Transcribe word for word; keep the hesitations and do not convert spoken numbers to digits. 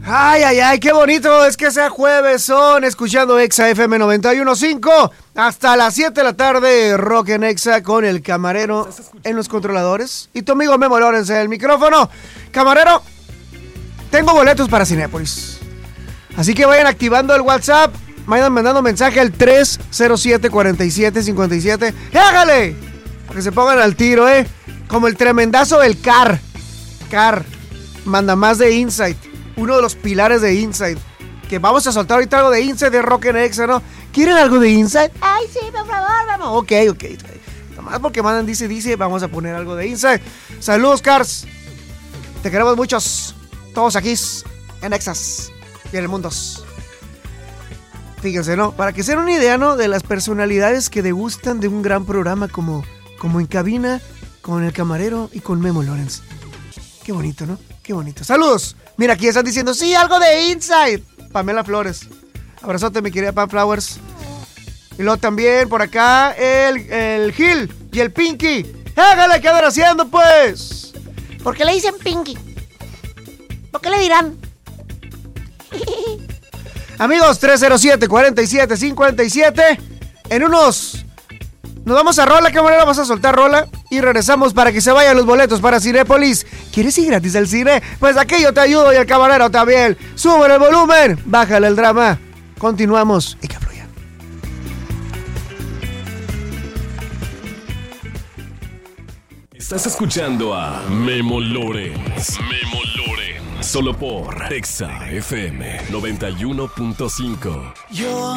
Ay, ay, ay, qué bonito es que sea jueves, son escuchando Exa F M noventa y uno punto cinco hasta las siete de la tarde, Rock en Exa con el camarero en los controladores y tu amigo Memo Lorenz en el micrófono. Camarero, tengo boletos para Cinépolis, así que vayan activando el WhatsApp, vayan mandando mensaje al tres cero siete, cuatro siete, cinco siete, ¡hágale! Para que se pongan al tiro, eh, como el tremendazo del Car, Car, manda más de Insight. Uno de los pilares de Inside. Que vamos a soltar ahorita algo de Inside de Rock en Exa, ¿no? ¿Quieren algo de Inside? Ay, sí, por favor, vamos. Ok, ok. Nomás porque mandan dice, dice, vamos a poner algo de Inside. Saludos, Cars. Te queremos muchos. Todos aquí en Exas y en el mundo. Fíjense, ¿no? Para que se den una idea, ¿no? De las personalidades que degustan de un gran programa como, como En Cabina, con el camarero y con Memo Lorenz. Qué bonito, ¿no? Qué bonito. Saludos. Mira, aquí están diciendo, sí, algo de Inside. Pamela Flores. Abrazote, mi querida Pam Flowers. Y luego también por acá el, el Gil y el Pinky. ¡Hágale! ¿Qué andan haciendo, pues? ¿Por qué le dicen Pinky? ¿Por qué le dirán? Amigos, tres cero siete, cuatro siete, cinco siete. En unos... Nos vamos a rola, camarero, vamos a soltar rola y regresamos para que se vayan los boletos para Cinépolis. ¿Quieres ir gratis al cine? Pues aquí yo te ayudo y el camarero también. Sube el volumen, bájale el drama. Continuamos y que fluya. Estás escuchando a Memo Lorenz. Memo Lorenz. Solo por Exa F M noventa y uno punto cinco. Yo